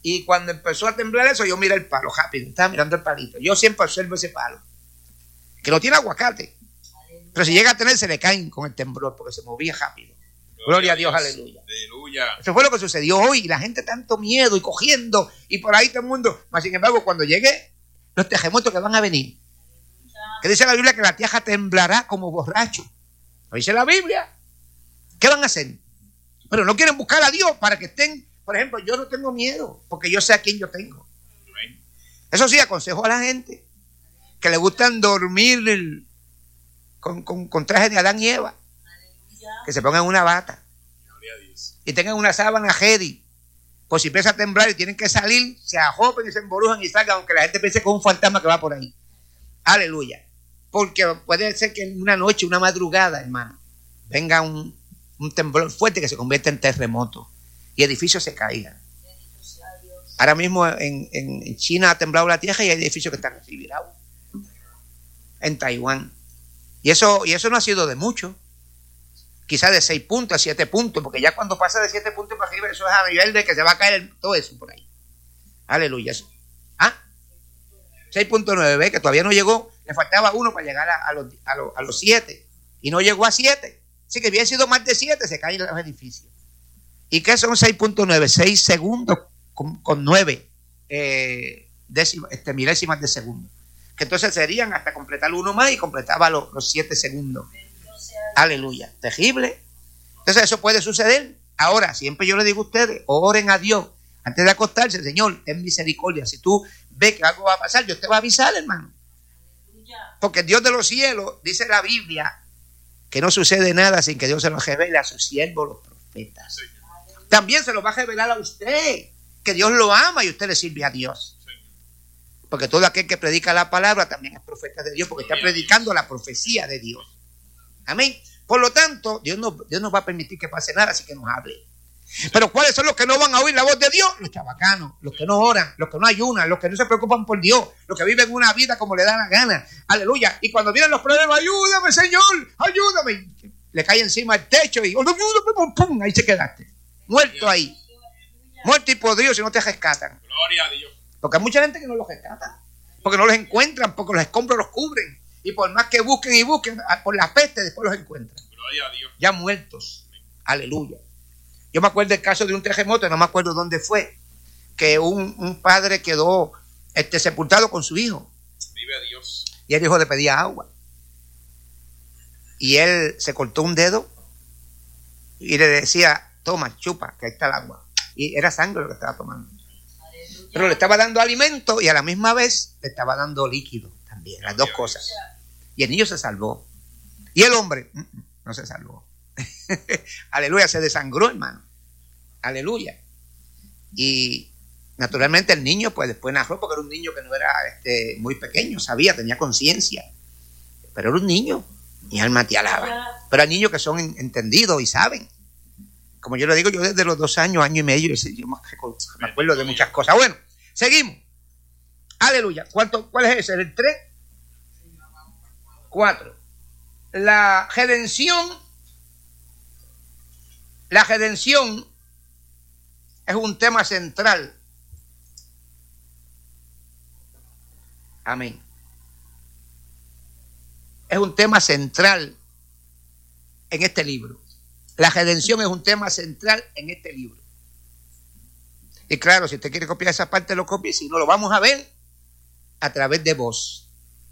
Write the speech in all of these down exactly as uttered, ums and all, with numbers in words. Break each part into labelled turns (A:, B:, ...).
A: Y cuando empezó a temblar eso, yo miré el palo rápido. Estaba mirando el palito. Yo siempre observo ese palo. Que no tiene aguacate. Pero si llega a tener, se le caen con el temblor porque se movía rápido. Gloria, Gloria a Dios, Dios, aleluya. aleluya. Eso fue lo que sucedió hoy. La gente tanto miedo y cogiendo. Y por ahí todo el mundo. Mas sin embargo, cuando llegue los terremotos que van a venir. Que dice la Biblia que la tierra temblará como borracho. ¿Lo dice la Biblia? ¿Qué van a hacer? Pero no quieren buscar a Dios para que estén. Por ejemplo, yo no tengo miedo porque yo sé a quién yo tengo. Eso sí, aconsejo a la gente que le gustan dormir el, con, con, con traje de Adán y Eva. Que se pongan una bata y tengan una sábana ready. Por si empieza a temblar y tienen que salir, se ajopen y se emborujan y salgan, aunque la gente piense que es un fantasma que va por ahí. Aleluya. Porque puede ser que en una noche, una madrugada, hermano, venga un, un temblor fuerte que se convierta en terremoto y edificios se caigan. Ahora mismo en, en, en China ha temblado la tierra y hay edificios que están así virados. En Taiwán. Y eso, y eso no ha sido de mucho. Quizás de seis puntos a siete puntos, porque ya cuando pasa de siete puntos para arriba, eso es a nivel de que se va a caer todo eso por ahí. Aleluya. ¿Ah? seis punto nueve, ¿ves? Que todavía no llegó. Le faltaba uno para llegar a, a los a los, a los siete. Y no llegó a siete. Así que hubiera sido más de siete, se caen los edificios. ¿Y qué son seis punto nueve? seis segundos con, con nueve eh, décimas, este, milésimas de segundo. Que entonces serían hasta completar uno más y completaba los, los siete segundos. Aleluya. Terrible. Entonces eso puede suceder. Ahora, siempre yo le digo a ustedes, oren a Dios. Antes de acostarse, Señor, ten misericordia. Si tú ves que algo va a pasar, Dios te va a avisar, hermano. Porque Dios de los cielos, dice la Biblia, que no sucede nada sin que Dios se lo revele a sus siervos, los profetas. También se lo va a revelar a usted, que Dios lo ama y usted le sirve a Dios. Porque todo aquel que predica la palabra también es profeta de Dios, porque está predicando la profecía de Dios. Amén. Por lo tanto, Dios no, Dios no va a permitir que pase nada, así que nos hable. Pero ¿cuáles son los que no van a oír la voz de Dios? Los chabacanos, los que no oran, los que no ayunan, los que no se preocupan por Dios, los que viven una vida como le da la gana. Aleluya. Y cuando vienen los problemas, ayúdame, Señor, ayúdame. Le cae encima el techo y ayúdame, pum, pum, ahí se quedaste. Muerto ahí. Muerto y podrido si no te rescatan.
B: Gloria a Dios.
A: Porque hay mucha gente que no los rescata. Porque no los encuentran, porque los escombros los cubren. Y por más que busquen y busquen, por la peste después los encuentran.
B: Gloria a Dios.
A: Ya muertos. Aleluya. Yo me acuerdo del caso de un terremoto, no me acuerdo dónde fue, que un, un padre quedó este, sepultado con su hijo.
B: Vive Dios.
A: Y el hijo le pedía agua. Y él se cortó un dedo y le decía, toma, chupa, que ahí está el agua. Y era sangre lo que estaba tomando. Aleluya. Pero le estaba dando alimento y a la misma vez le estaba dando líquido también, las dos cosas. Y el niño se salvó. Y el hombre no se salvó. Aleluya, se desangró, hermano. Aleluya. Y naturalmente el niño pues después narró, porque era un niño que no era este, muy pequeño, sabía, tenía conciencia, pero era un niño y alma te alaba. Pero hay niños que son entendidos y saben, como yo le digo, yo desde los dos años, año y medio, yo me acuerdo de muchas cosas. Bueno, seguimos. Aleluya. ¿Cuánto, ¿cuál es ese? ¿El tres? cuatro. La redención La redención es un tema central. Amén. Es un tema central en este libro. La redención es un tema central en este libro. Y claro, si usted quiere copiar esa parte, lo copie. Si no, lo vamos a ver a través de vos.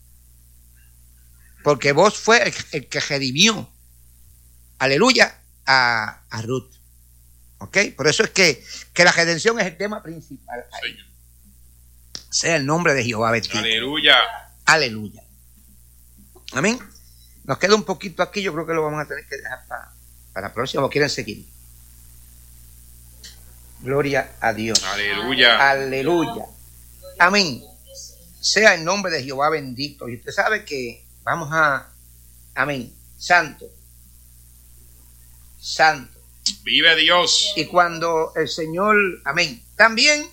A: Porque vos fue el, el que redimió. Aleluya. A, a Ruth. ¿Ok? Por eso es que, que la redención es el tema principal. Señor. Sea el nombre de Jehová bendito.
B: Aleluya.
A: Aleluya. Amén. Nos queda un poquito aquí, yo creo que lo vamos a tener que dejar para, para la próxima. ¿O quieren seguir? Gloria a Dios.
B: Aleluya.
A: Aleluya. Amén. Sea el nombre de Jehová bendito. Y usted sabe que vamos a... Amén. Santo. Santo.
B: Vive Dios.
A: Y cuando el Señor, amén. También,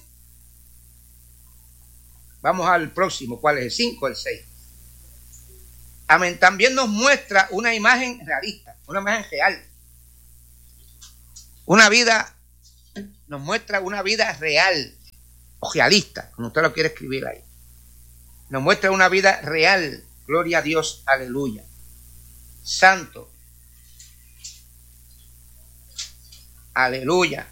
A: vamos al próximo, ¿cuál es? El cinco, el seis. Amén. También nos muestra una imagen realista, una imagen real. Una vida, nos muestra una vida real. ojealista, como usted lo quiere escribir ahí. Nos muestra una vida real. Gloria a Dios, aleluya. Santo. Aleluya.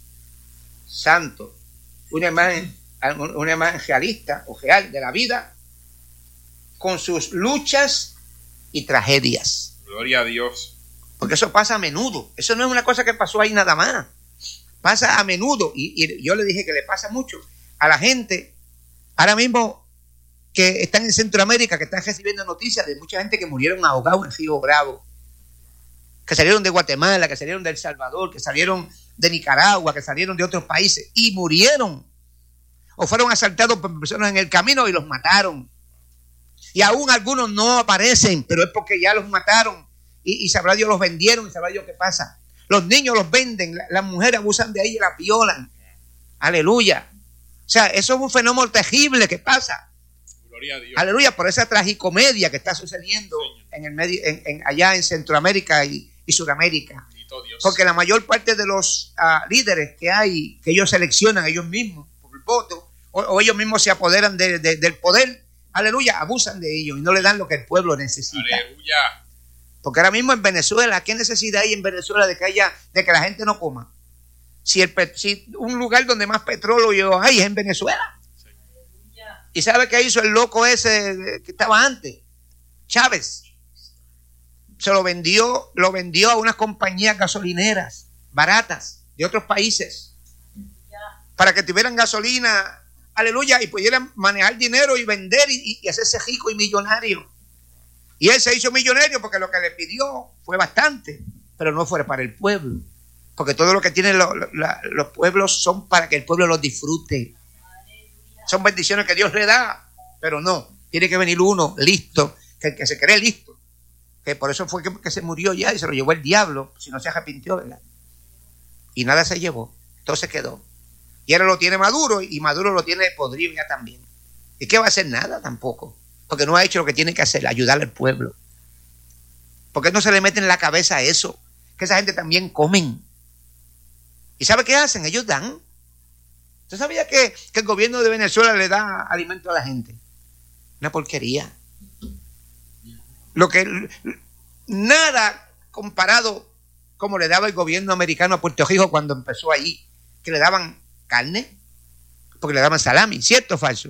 A: Santo. Una imagen, una imagen realista, ojeal de la vida, con sus luchas y tragedias.
B: Gloria a Dios.
A: Porque eso pasa a menudo. Eso no es una cosa que pasó ahí nada más. Pasa a menudo. Y, y yo le dije que le pasa mucho a la gente ahora mismo que están en Centroamérica, que están recibiendo noticias de mucha gente que murieron ahogados en Río Bravo, que salieron de Guatemala, que salieron de El Salvador, que salieron de Nicaragua, que salieron de otros países y murieron. O fueron asaltados por personas en el camino y los mataron. Y aún algunos no aparecen, pero es porque ya los mataron. Y, y sabrá Dios, los vendieron y sabrá Dios qué pasa. Los niños los venden, la, las mujeres abusan de ellos y las violan. Aleluya. O sea, eso es un fenómeno terrible que pasa.
B: Gloria a Dios.
A: Aleluya, por esa tragicomedia que está sucediendo en el medio, en, en, allá en Centroamérica y, y Sudamérica. Porque la mayor parte de los uh, líderes que hay, que ellos seleccionan ellos mismos por el voto, o, o ellos mismos se apoderan de, de, del poder, aleluya, abusan de ellos y no le dan lo que el pueblo necesita.
B: Aleluya.
A: Porque ahora mismo en Venezuela, ¿qué necesidad hay en Venezuela de que haya, de que la gente no coma? Si, el, si un lugar donde más petróleo hay es en Venezuela. Sí. ¿Y sabe qué hizo el loco ese que estaba antes? Chávez. Se lo vendió, lo vendió a unas compañías gasolineras baratas de otros países para que tuvieran gasolina, aleluya, y pudieran manejar dinero y vender y, y hacerse rico y millonario. Y él se hizo millonario porque lo que le pidió fue bastante, pero no fue para el pueblo, porque todo lo que tienen lo, lo, la, los pueblos son para que el pueblo los disfrute. Son bendiciones que Dios le da, pero no, tiene que venir uno listo, que, que se cree listo. Que por eso fue que, que se murió ya y se lo llevó el diablo, si no se arrepintió, ¿verdad? Y nada se llevó, todo se quedó. Y ahora lo tiene Maduro y Maduro lo tiene podrido ya también. ¿Y qué va a hacer? Nada tampoco, porque no ha hecho lo que tiene que hacer, ayudar al pueblo. ¿Por qué no se le mete en la cabeza eso? Que esa gente también comen. ¿Y sabe qué hacen? Ellos dan. ¿Usted sabía que, que el gobierno de Venezuela le da alimento a la gente? Una porquería. Lo que nada comparado como le daba el gobierno americano a Puerto Rico cuando empezó allí, que le daban carne, porque le daban salami, ¿cierto o falso?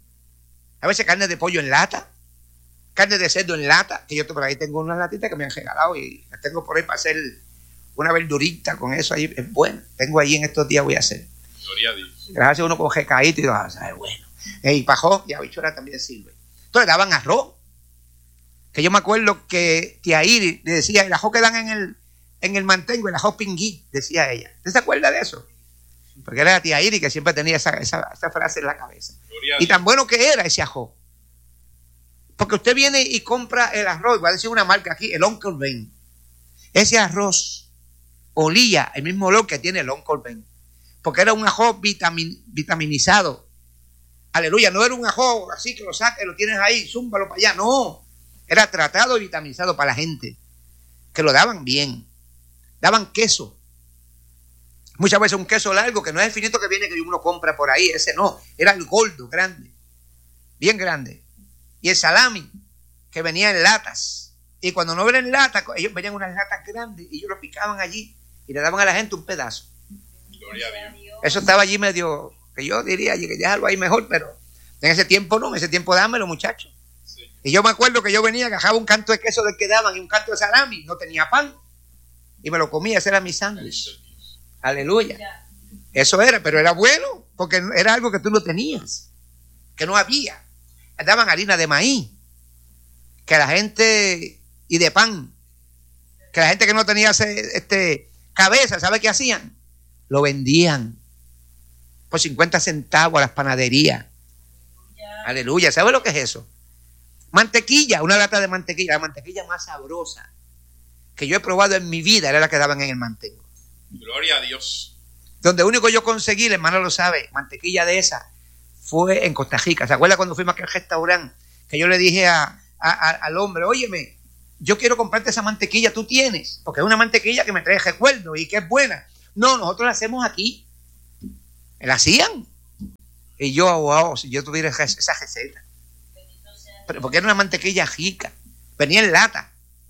A: A veces carne de pollo en lata, carne de cerdo en lata, que yo por ahí tengo unas latitas que me han regalado y las tengo por ahí para hacer una verdurita con eso ahí, es bueno. Tengo ahí en estos días, voy a hacer.
B: Gloria a Dios.
A: Gracias a uno con recaíto y todo, sabe bueno. Y pajó y habichuela también sirve. Entonces daban arroz. Que yo me acuerdo que tía Iris le decía, el ajo que dan en el, en el mantengo, el ajo pingui, decía ella. ¿Usted se acuerda de eso? Porque era la tía Iris que siempre tenía esa, esa, esa frase en la cabeza. Y tan bueno que era ese ajo. Porque usted viene y compra el arroz, voy a decir una marca aquí, el Uncle Ben. Ese arroz olía el mismo olor que tiene el Uncle Ben. Porque era un ajo vitamin, vitaminizado. Aleluya, no era un ajo así que lo saques, lo tienes ahí, zúmbalo para allá, no. Era tratado y vitaminizado para la gente, que lo daban bien. Daban queso. Muchas veces un queso largo, que no es el finito que viene que uno compra por ahí, ese no. Era el gordo, grande, bien grande. Y el salami, que venía en latas. Y cuando no venían en latas, ellos venían unas latas grandes y ellos lo picaban allí y le daban a la gente un pedazo.
B: Gloria a Dios.
A: Eso estaba allí medio, que yo diría, que ya algo ahí mejor, pero en ese tiempo no, en ese tiempo dámelo, muchachos. Y yo me acuerdo que yo venía, agarraba un canto de queso del que daban y un canto de salami, no tenía pan, y me lo comía, ese era mi sándwich. Aleluya. Eso era, pero era bueno, porque era algo que tú no tenías, que no había. Daban harina de maíz, que la gente, y de pan, que la gente que no tenía este, cabeza, ¿sabe qué hacían? Lo vendían por cincuenta centavos a las panaderías. Aleluya. ¿Sabe lo que es eso? Mantequilla, una lata de mantequilla, la mantequilla más sabrosa que yo he probado en mi vida era la que daban en el mantengo.
B: Gloria a Dios.
A: Donde único yo conseguí, el hermano lo sabe, mantequilla de esa, fue en Costa Rica. ¿Se acuerda cuando fuimos a aquel restaurante? Que yo le dije a, a, a, al hombre, óyeme, yo quiero comprarte esa mantequilla, tú tienes, porque es una mantequilla que me trae recuerdo y que es buena. No, nosotros la hacemos aquí. La hacían. Y yo, wow, si yo tuviera esa, esa receta. Pero porque era una mantequilla rica. Venía en lata.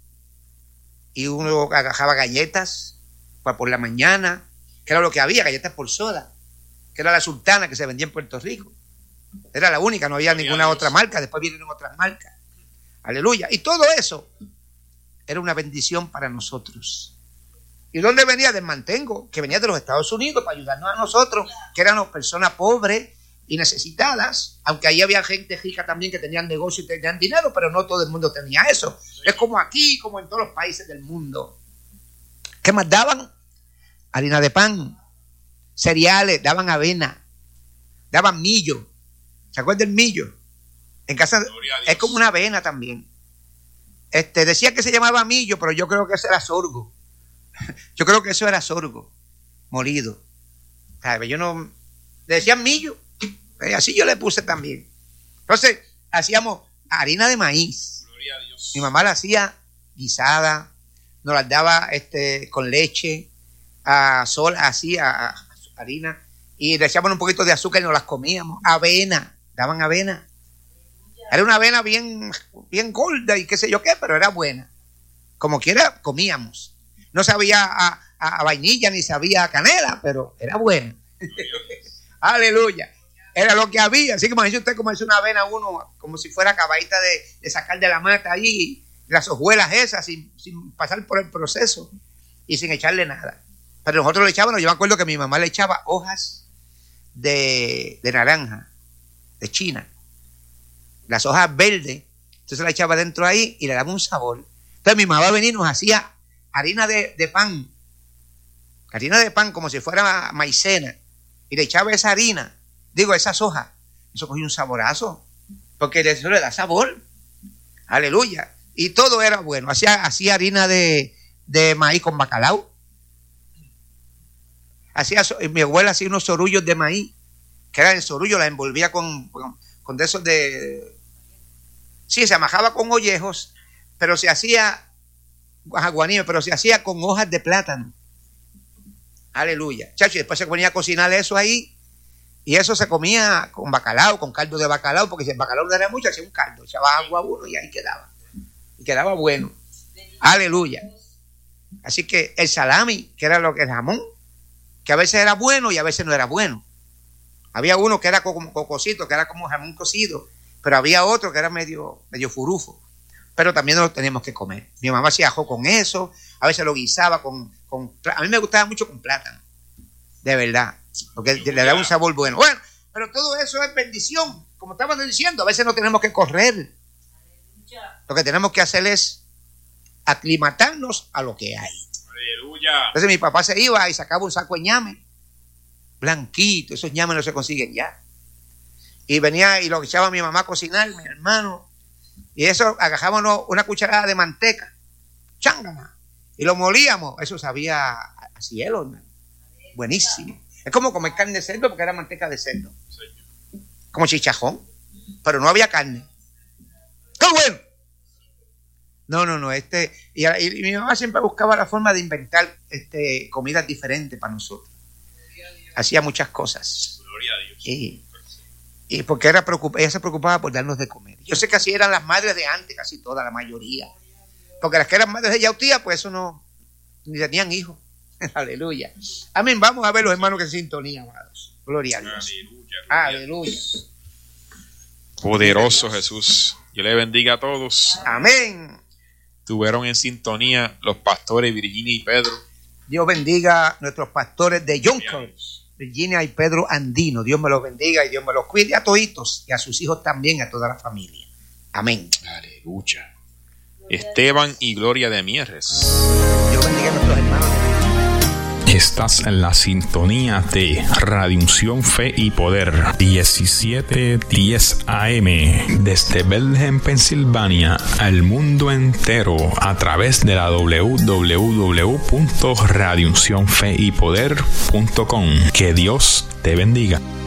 A: Y uno agarraba galletas para por la mañana, que era lo que había, galletas por soda, que era la sultana que se vendía en Puerto Rico. Era la única, no había ninguna otra marca. Después vinieron otras marcas. Aleluya. Y todo eso era una bendición para nosotros. ¿Y dónde venía? Del mantengo, que venía de los Estados Unidos para ayudarnos a nosotros, que éramos personas pobres y necesitadas, aunque ahí había gente rica también que tenían negocio y tenían dinero, pero no todo el mundo tenía eso. Es como aquí, como en todos los países del mundo. ¿Qué más daban? Harina de pan, cereales, daban avena, daban millo. ¿Se acuerdan del millo? En casa es como una avena también. Este, decía que se llamaba millo, pero yo creo que eso era sorgo. Yo creo que eso era sorgo molido. ¿Sabe? Yo no le decían millo. Así yo le puse también. Entonces, hacíamos harina de maíz.
B: Gloria a Dios.
A: Mi mamá la hacía guisada, nos la daba este, con leche, a sol, así, a, a harina, y le echábamos un poquito de azúcar y nos las comíamos. Avena, daban avena. Era una avena bien, bien gorda y qué sé yo qué, pero era buena. Como quiera, comíamos. No sabía a, a, a vainilla ni sabía a canela, pero era buena. Aleluya. Era lo que había. Así que imagínese usted como es una avena uno, como si fuera caballita de, de sacar de la mata allí, las hojuelas esas, sin, sin pasar por el proceso y sin echarle nada. Pero nosotros le echábamos, yo me acuerdo que mi mamá le echaba hojas de, de naranja, de China. Las hojas verdes, entonces la echaba dentro ahí y le daba un sabor. Entonces mi mamá venía y nos hacía harina de, de pan, harina de pan como si fuera maicena, y le echaba esa harina, digo, esas hojas, eso cogía un saborazo, porque eso le da sabor. Aleluya. Y todo era bueno. Hacía, hacía harina de, de maíz con bacalao. Hacía, mi abuela hacía unos sorullos de maíz, que era el sorullo, la envolvía con, con, con de esos de... Sí, se amajaba con ollejos, pero se hacía guanime, pero se hacía con hojas de plátano. Aleluya. Chacho, y después se ponía a cocinar eso ahí, y eso se comía con bacalao, con caldo de bacalao, porque si el bacalao no era mucho, hacía un caldo, echaba agua a uno y ahí quedaba. Y quedaba bueno. Aleluya. Así que el salami, que era lo que el jamón, que a veces era bueno y a veces no era bueno. Había uno que era como cocosito, que era como jamón cocido, pero había otro que era medio, medio furufo. Pero también lo teníamos que comer. Mi mamá hacía ajo con eso, a veces lo guisaba con, con... A mí me gustaba mucho con plátano, de verdad, porque le da un sabor bueno. Bueno, pero todo eso es bendición. Como estábamos diciendo, a veces no tenemos que correr. Lo que tenemos que hacer es aclimatarnos a lo que hay.
B: Aleluya.
A: Entonces mi papá se iba y sacaba un saco de ñame, blanquito, esos ñames no se consiguen ya. Y venía y lo echaba mi mamá a cocinar, mi hermano. Y eso, agarrábamos una cucharada de manteca, chángana, y lo molíamos. Eso sabía a cielo, hermano. Buenísimo. Es como comer carne de cerdo porque era manteca de cerdo. Como chichajón, pero no había carne. ¡Qué bueno! No, no, no. Este, y, y, y mi mamá siempre buscaba la forma de inventar este, comidas diferentes para nosotros. Hacía muchas cosas.
B: Gloria a Dios.
A: Y, y porque era preocup- ella se preocupaba por darnos de comer. Yo sé que así eran las madres de antes, casi toda la mayoría. Porque las que eran madres de Yautía, pues eso no, ni tenían hijos. Aleluya. Amén. Vamos a ver los hermanos que en sintonía, amados. Gloria a Dios.
B: Aleluya.
A: Aleluya.
B: Poderoso Jesús. Yo le bendiga a todos.
A: Amén.
B: Tuvieron en sintonía los pastores Virginia y Pedro.
A: Dios bendiga a nuestros pastores de Yonkers, Virginia y Pedro Andino. Dios me los bendiga y Dios me los cuide a toditos y a sus hijos también, a toda la familia. Amén.
B: Aleluya. Esteban y Gloria de Mieres.
A: Dios bendiga a nuestros hermanos.
C: Estás en la sintonía de Radio Unción Fe y Poder diecisiete diez A M desde Bethlehem, Pensilvania, al mundo entero a través de la doble u doble u doble u punto radio unción fe y poder punto com. Que Dios te bendiga.